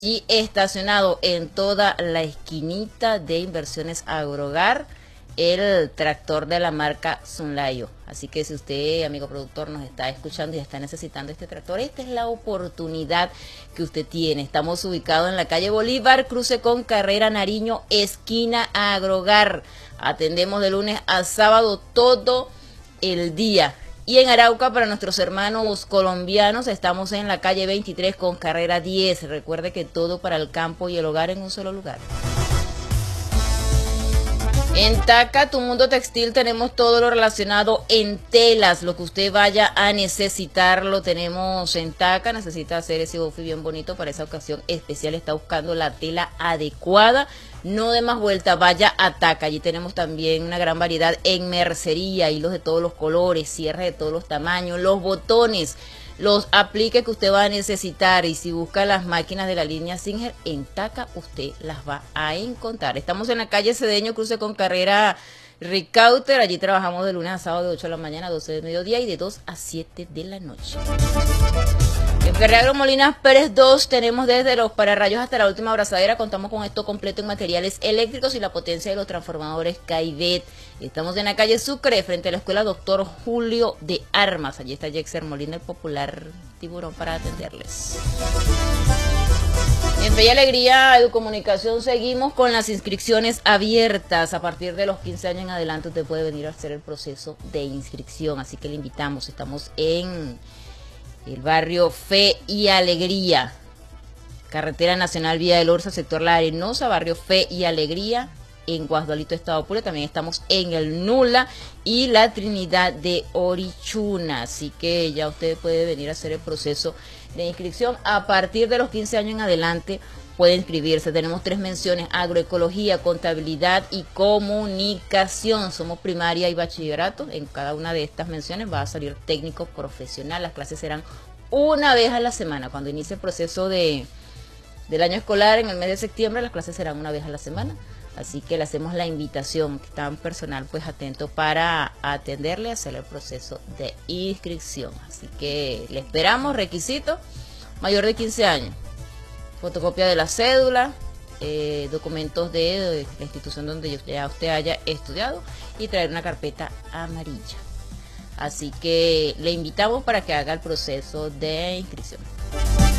Y estacionado en toda la esquinita de Inversiones Agrohogar, el tractor de la marca Sunlayo. Así que si usted, amigo productor, nos está escuchando y está necesitando este tractor, esta es la oportunidad que usted tiene. Estamos ubicados en la calle Bolívar, cruce con Carrera Nariño, esquina Agrohogar. Atendemos de lunes a sábado todo el día. Y en Arauca, para nuestros hermanos colombianos, estamos en la calle 23 con carrera 10. Recuerde que todo para el campo y el hogar en un solo lugar. En Taca, tu mundo textil, tenemos todo lo relacionado en telas. Lo que usted vaya a necesitar lo tenemos en Taca. Necesita hacer ese bofi bien bonito para esa ocasión especial. Está buscando la tela adecuada. No de más vuelta, vaya a Taca. Allí tenemos también una gran variedad en mercería, hilos de todos los colores, cierres de todos los tamaños, los botones, los apliques que usted va a necesitar. Y si busca las máquinas de la línea Singer, en Taca usted las va a encontrar. Estamos en la calle Cedeño, cruce con carrera Ricauter. Allí trabajamos de lunes a sábado de 8 de la mañana a 12 de mediodía y de 2 a 7 de la noche. En Ferreagro Molinas Pérez 2 tenemos desde los pararrayos hasta la última abrazadera. Contamos con esto completo en materiales eléctricos y la potencia de los transformadores Caivet. Estamos en la calle Sucre, frente a la escuela Doctor Julio de Armas. Allí está Jexer Molina, el popular tiburón, para atenderles. En Fe y Alegría Educomunicación seguimos con las inscripciones abiertas. A partir de los 15 años en adelante usted puede venir a hacer el proceso de inscripción. Así que le invitamos. Estamos en el barrio Fe y Alegría, carretera nacional Vía del Orza, sector La Arenosa, barrio Fe y Alegría, en Guasdualito, Estado Apure. También estamos en el Nula y la Trinidad de Orichuna. Así que ya usted puede venir a hacer el proceso de inscripción. A partir de los 15 años en adelante puede inscribirse. Tenemos 3 menciones: agroecología, contabilidad y comunicación. Somos primaria y bachillerato. En cada una de estas menciones va a salir técnico profesional. Las clases serán una vez a la semana. Cuando inicie el proceso del año escolar en el mes de septiembre, las clases serán una vez a la semana. Así que le hacemos la invitación, que está en personal pues atento para atenderle y hacer el proceso de inscripción. Así que le esperamos. Requisito: mayor de 15 años, fotocopia de la cédula, documentos de la institución donde ya usted haya estudiado y traer una carpeta amarilla. Así que le invitamos para que haga el proceso de inscripción.